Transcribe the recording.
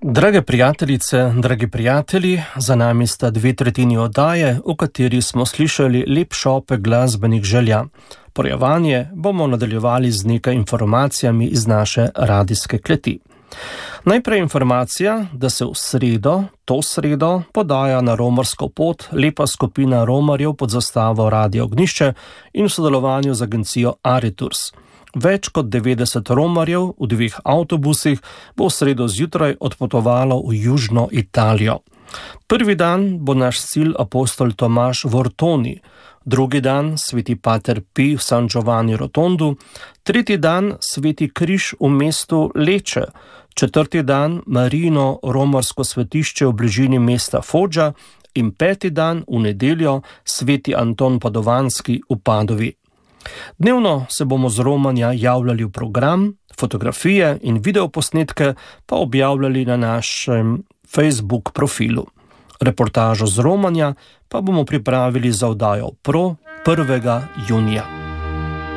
Drage prijateljice, dragi prijatelji, za nami sta 2/3 oddaje, v kateri smo slišali lep šopek glasbenih želja. Porjavanje bomo nadaljevali z nekaj informacijami iz naše radijske kleti. Najprej informacija, da se to sredo, podaja na romarsko pot lepa skupina romarjev pod zastavo Radio Ognjišče in v sodelovanju z agencijo Ariturs. Več kot 90 romarjev v 2 avtobusih bo v sredo zjutraj odpotovalo v južno Italijo. Prvi dan bo naš cilj apostol Tomaž v Ortoni, drugi dan sveti pater Pij v San Giovanni Rotondu, tretji dan sveti križ v mestu Leče, četrti dan Marijino romarsko svetišče v bližini mesta Foggia in peti dan v nedeljo sveti Anton Padovanski v Padovi. Dnevno se bomo z Romanja javljali v program, fotografije in videoposnetke pa objavljali na našem Facebook profilu. Reportažo z Romanja pa bomo pripravili za oddajo Pro 1. junija.